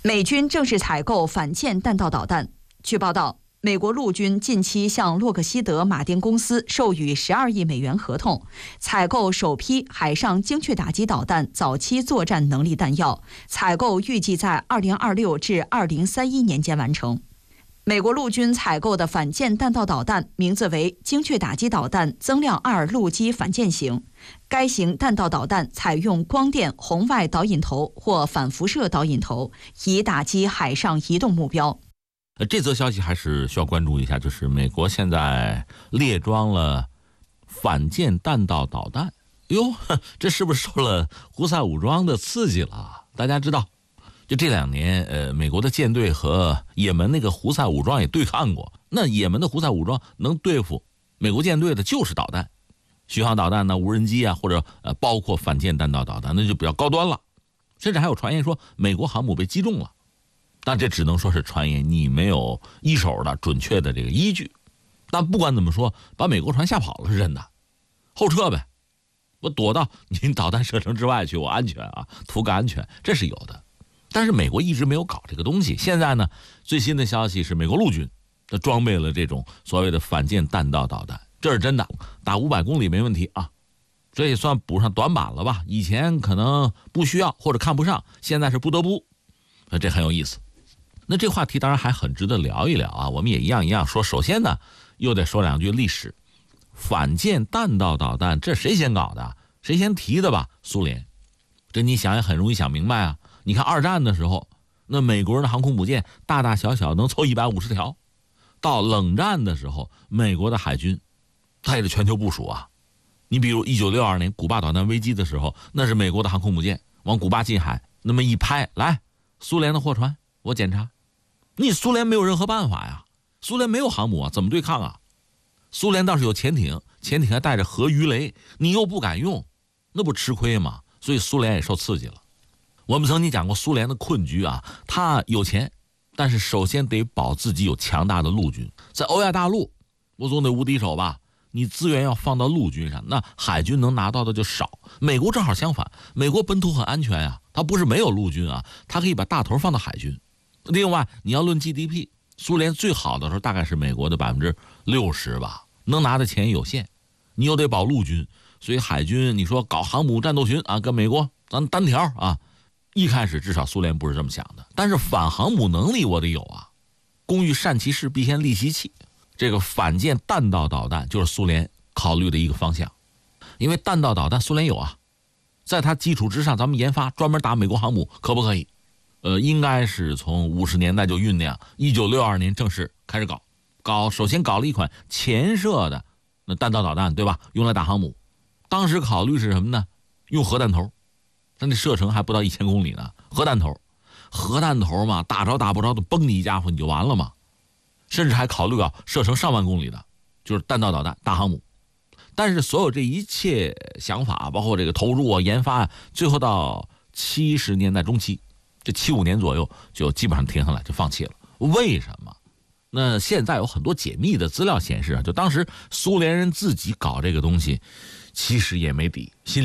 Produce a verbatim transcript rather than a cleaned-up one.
美军正式采购反舰弹道导弹。据报道，美国陆军近期向洛克希德马丁公司授予十二亿美元合同，采购首批海上精确打击导弹早期作战能力弹药，采购预计在二零二六至二零三一年间完成。美国陆军采购的反舰弹道导弹名字为精确打击导弹增量二陆基反舰型，该型弹道导弹采用光电红外导引头或反辐射导引头，以打击海上移动目标。 这则消息还是需要关注一下，就是美国现在列装了反舰弹道导弹。哟，这是不是受了胡塞武装的刺激了？大家知道，就这两年，呃，美国的舰队和也门那个胡塞武装也对抗过。那也门的胡塞武装能对付美国舰队的就是导弹，巡航导弹呢、无人机啊，或者呃，包括反舰弹道导弹，那就比较高端了。甚至还有传言说美国航母被击中了，但这只能说是传言，你没有一手的准确的这个依据。但不管怎么说，把美国船吓跑了是真的，后撤呗，我躲到您导弹射程之外去，我安全啊，图个安全，这是有的。但是美国一直没有搞这个东西。现在呢，最新的消息是美国陆军它装备了这种所谓的反舰弹道导弹，这是真的，打五百公里没问题啊。这也算补上短板了吧？以前可能不需要或者看不上，现在是不得不，这很有意思。那这话题当然还很值得聊一聊啊。我们也一样一样说。首先呢，又得说两句历史。反舰弹道导弹这谁先搞的？谁先提的吧？苏联。这你想也很容易想明白啊。你看二战的时候，那美国人的航空母舰大大小小能凑一百五十条。到冷战的时候，美国的海军它也是全球部署啊。你比如一九六二年古巴导弹危机的时候，那是美国的航空母舰往古巴近海那么一拍，来，苏联的货船我检查。你苏联没有任何办法呀，苏联没有航母啊，怎么对抗啊？苏联倒是有潜艇，潜艇还带着核鱼雷，你又不敢用，那不吃亏吗？所以苏联也受刺激了。我们曾经讲过苏联的困局啊，他有钱，但是首先得保自己有强大的陆军。在欧亚大陆，我总得无敌手吧，你资源要放到陆军上，那海军能拿到的就少。美国正好相反，美国本土很安全啊，它不是没有陆军啊，它可以把大头放到海军。另外你要论 G D P， 苏联最好的时候大概是美国的百分之六十吧，能拿的钱有限，你又得保陆军，所以海军你说搞航母战斗群啊，跟美国咱单条啊，一开始至少苏联不是这么想的。但是反航母能力我得有啊，工欲善其事必先利其器，这个反舰弹道导弹就是苏联考虑的一个方向。因为弹道导弹苏联有啊，在它基础之上咱们研发专门打美国航母可不可以？呃，应该是从五十年代就酝酿，一九六二年正式开始搞，搞首先搞了一款潜射的那弹道导弹，对吧？用来打航母。当时考虑是什么呢？用核弹头，它那射程还不到一千公里呢。核弹头，核弹头嘛，打着打不着的，崩你一家伙你就完了嘛。甚至还考虑啊，射程上万公里的，就是弹道导弹打航母。但是所有这一切想法，包括这个投入啊、研发啊，最后到七十年代中期。这七五年左右就基本上停下来，就放弃了。为什么？那现在有很多解密的资料显示啊，就当时苏联人自己搞这个东西，其实也没底，心里